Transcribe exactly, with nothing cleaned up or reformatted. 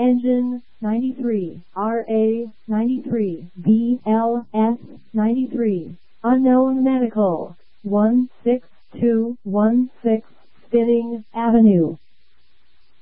Engine ninety-three, R A ninety-three, B L S ninety-three. Unknown Medical, one six two one six Spinning Avenue,